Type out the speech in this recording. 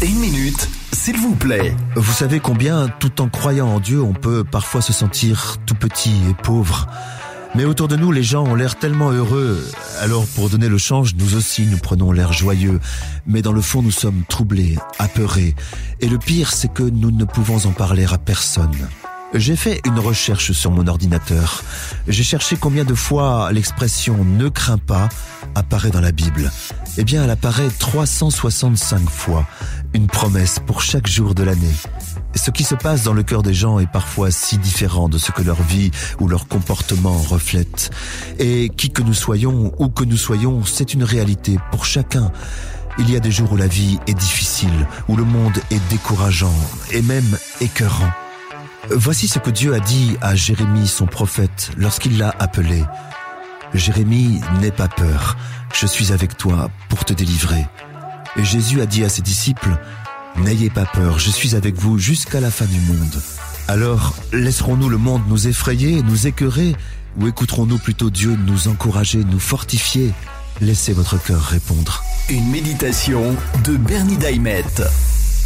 Une minute, s'il vous plaît. Vous savez combien, tout en croyant en Dieu, on peut parfois se sentir tout petit et pauvre. Mais autour de nous, les gens ont l'air tellement heureux. Alors pour donner le change, nous aussi, nous prenons l'air joyeux. Mais dans le fond, nous sommes troublés, apeurés. Et le pire, c'est que nous ne pouvons en parler à personne. J'ai fait une recherche sur mon ordinateur. J'ai cherché combien de fois l'expression « ne crains pas » apparaît dans la Bible. Eh bien, elle apparaît 365 fois. Une promesse pour chaque jour de l'année. Ce qui se passe dans le cœur des gens est parfois si différent de ce que leur vie ou leur comportement reflète. Et qui que nous soyons, où que nous soyons, c'est une réalité pour chacun. Il y a des jours où la vie est difficile, où le monde est décourageant et même écœurant. Voici ce que Dieu a dit à Jérémie, son prophète, lorsqu'il l'a appelé. « Jérémie, n'aie pas peur, je suis avec toi pour te délivrer. » Et Jésus a dit à ses disciples, « N'ayez pas peur, je suis avec vous jusqu'à la fin du monde. » Alors, laisserons-nous le monde nous effrayer, nous écœurer, ou écouterons-nous plutôt Dieu nous encourager, nous fortifier? Laissez votre cœur répondre. Une méditation de Bernie Daimet.